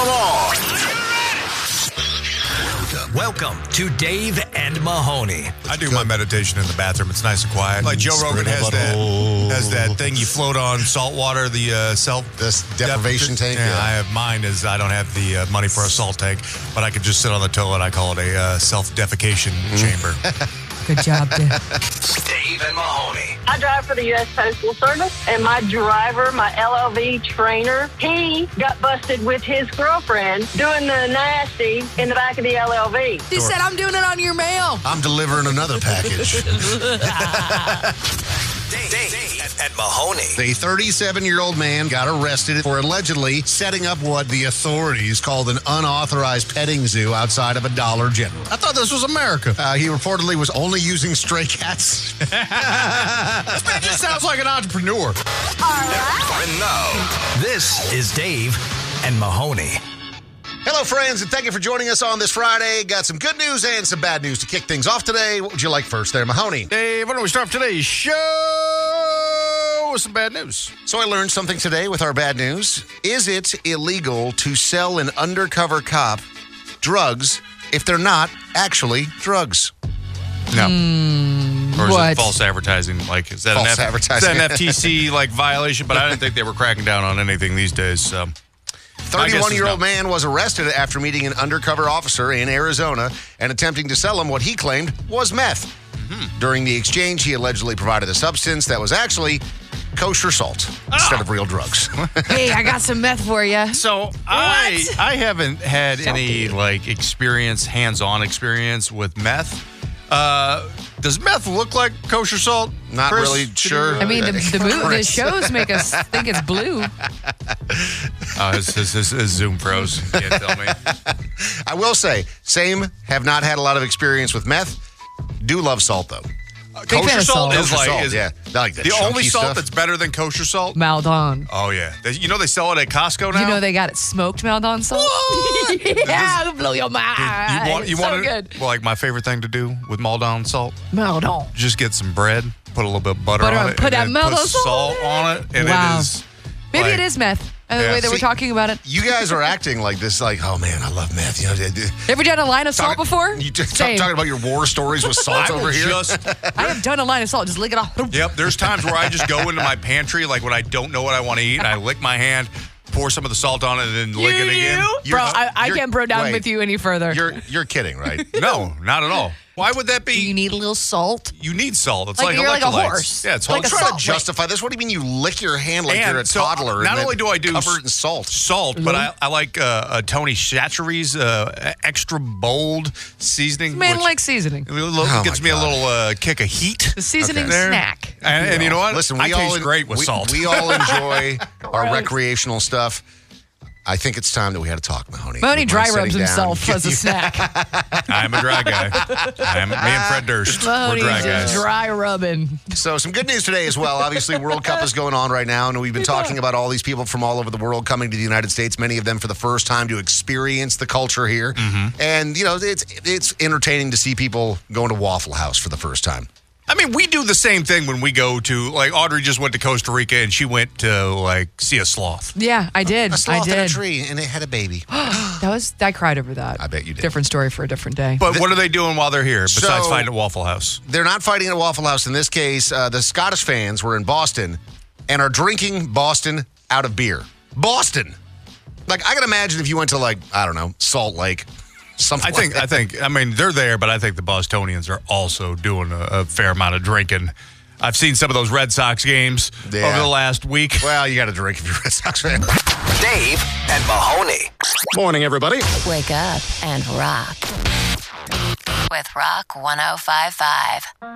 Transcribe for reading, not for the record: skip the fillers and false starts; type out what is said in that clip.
them all. Welcome to Dave and Mahoney. I do my meditation in the bathroom. It's nice and quiet. Like Joe Rogan has that thing you float on salt water, the This deprivation tank. Yeah, I have mine. I don't have the money for a salt tank, but I could just sit on the toilet. I call it a self-defecation chamber. Good job, Dave. Dave and Mahoney. I drive for the U.S. Postal Service, and my driver, my LLV trainer, he got busted with his girlfriend doing the nasty in the back of the LLV. He said, I'm doing it on your mail. I'm delivering another package. Dave and Mahoney. A 37-year-old man got arrested for allegedly setting up what the authorities called an unauthorized petting zoo outside of a Dollar General. I thought this was America. He reportedly was only using stray cats. This man just sounds like an entrepreneur. And now, this is Dave and Mahoney. Hello, friends, and thank you for joining us on this Friday. Got some good news and some bad news to kick things off today. What would you like first there, Mahoney? Dave, why don't we start today's show with some bad news? So I learned something today with our bad news. Is it illegal to sell an undercover cop drugs if they're not actually drugs? No. Or is What? it false advertising? Like, is that False advertising. Is that an FTC violation? But I didn't think they were cracking down on anything these days. So. 31-year-old man was arrested after meeting an undercover officer in Arizona and attempting to sell him what he claimed was meth. During the exchange, he allegedly provided a substance that was actually kosher salt instead of real drugs. Hey, I got some meth for you. So I haven't had any hands-on experience with meth. Does meth look like kosher salt? Not Chris? really sure. I mean, the shows make us think it's blue. His Zoom froze. You can't tell me. I will say, have not had a lot of experience with meth. Do love salt, though. Big fan Kosher of salt salt. is like I like the only chunky salt stuff. that's better than kosher salt. Maldon. Oh yeah, they sell it at Costco now. You know they got it smoked Maldon salt? Yeah, it'll blow your mind. You so want good. Well, like my favorite thing to do with Maldon salt, Maldon. just get some bread, put a little bit of butter on it, Put that and then Maldon put salt on it, and Wow. it is. Maybe like- it is meth. The way that we're See, talking about it. You guys are acting like this, like, oh man, I love meth. You know, Ever done a line of salt before? You just Same. talking about your war stories with salt I will over here. I have done a line of salt. Just lick it off. Yep, there's times where I just go into my pantry, like when I don't know what I want to eat, and I lick my hand, pour some of the salt on it, and then lick it again. Bro, I can't bro down wait. with you any further. You're kidding, right? No, not at all. Why would that Do you be? need a little salt? You need salt. It's Like like you're like a electrolytes. horse. Yeah, it's Like whole a Try salt to justify this. What do you mean you lick your hand like And you're a so, toddler? not and only then do I do cover it in salt. but I like Tony Chachere's extra bold seasoning. Man which likes seasoning. gets my me a God. little kick of heat. The seasoning there. snack. And you know what? Listen, I we all taste great with salt. We all enjoy our recreational stuff. I think it's time that we had a talk, Mahoney. Mahoney With my dry sitting rubs down. himself as a snack. I'm a dry guy. Me and Fred Durst. We're Mahoney's dry just guys. dry rubbing. So some good news today as well. Obviously, World Cup is going on right now, and we've been talking about all these people from all over the world coming to the United States, many of them for the first time to experience the culture here. And, you know, it's entertaining to see people going to Waffle House for the first time. I mean, we do the same thing when we go to, like, Audrey just went to Costa Rica and she went to, like, see a sloth. Yeah, I did. A sloth I in a did. tree, and it had a baby. I cried over that. I bet you did. Different story for a different day. But what are they doing while they're here besides So- fighting at Waffle House? They're not fighting at Waffle House. In this case, the Scottish fans were in Boston and are drinking Boston out of beer. Boston. Like, I can imagine if you went to, like, I don't know, Salt Lake. Something I mean, they're there, but I think the Bostonians are also doing a fair amount of drinking. I've seen some of those Red Sox games over the last week. Well, you got to drink if you're a Red Sox fan. Dave and Mahoney. Morning, everybody. Wake up and rock with Rock 105.5.